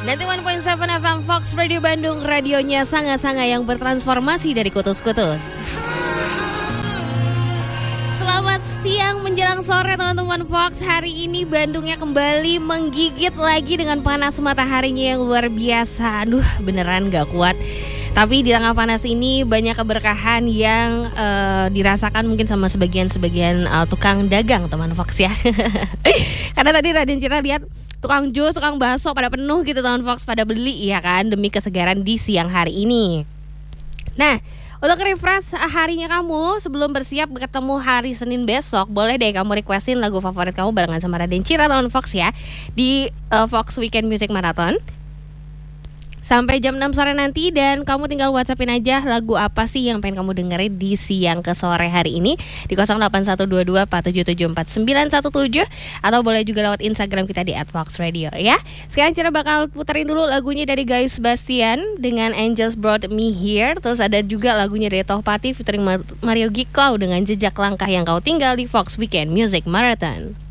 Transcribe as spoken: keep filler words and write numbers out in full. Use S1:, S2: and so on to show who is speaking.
S1: sembilan puluh satu koma tujuh F M Fox Radio Bandung, radionya sanga-sanga yang bertransformasi dari kutus-kutus. Selamat siang menjelang sore teman-teman Fox. Hari ini Bandungnya kembali menggigit lagi dengan panas mataharinya yang luar biasa. Aduh, beneran gak kuat. Tapi di tengah panas ini banyak keberkahan yang uh, dirasakan mungkin sama sebagian-sebagian uh, tukang dagang teman Fox ya. Karena tadi Raden Citra lihat tukang jus, tukang bakso pada penuh gitu teman Fox, pada beli ya kan, demi kesegaran di siang hari ini. Nah, untuk refresh harinya kamu sebelum bersiap ketemu hari Senin besok, boleh deh kamu requestin lagu favorit kamu barengan sama Raden Citra teman Fox ya di uh, Fox Weekend Music Marathon sampai jam enam sore nanti, dan kamu tinggal WhatsAppin aja lagu apa sih yang pengen kamu dengerin di siang ke sore hari ini di nol delapan satu dua dua empat tujuh tujuh empat sembilan satu tujuh, atau boleh juga lewat Instagram kita di at fox radio ya. Sekarang Cira bakal puterin dulu lagunya dari Guy Sebastian dengan Angels Brought Me Here. Terus ada juga lagunya dari Tohpati featuring Mario Giklau dengan Jejak Langkah Yang Kau Tinggal di Fox Weekend Music Marathon.